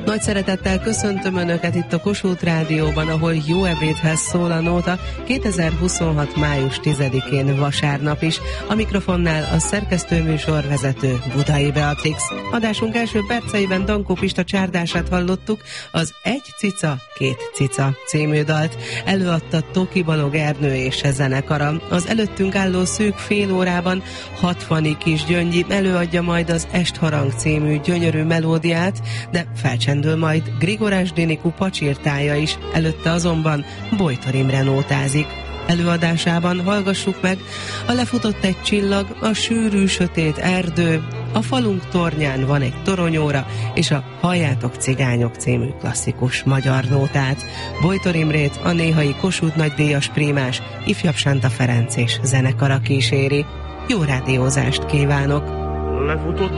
Nagy szeretettel köszöntöm Önöket itt a Kossuth Rádióban, ahol jó ebédhez szól a nóta 2026. május 10-én vasárnap is. A mikrofonnál a szerkesztőműsor vezető Budai Beatrix. Adásunk első perceiben Dankó Pista csárdását hallottuk, az Egy cica, két cica című dalt. Előadta Toki Balog Ernő és zenekara. Az előttünk álló szűk fél órában 60 Kis Gyöngyi előadja majd az Estharang című gyönyörű melódiát, de felcsendül majd Grigorás Diniku pacsirtája is, előtte azonban Bojtor Imre nótázik. Előadásában hallgassuk meg a Lefutott egy csillag, a Sűrű sötét erdő, a Falunk tornyán van egy toronyóra, és a Halljátok cigányok című klasszikus magyar nótát. Bojtor Imrét a néhai Kossuth nagydíjas prímás Ifjabb Sánta Ferenc és zenekara kíséri. Jó rádiózást kívánok! Lefutott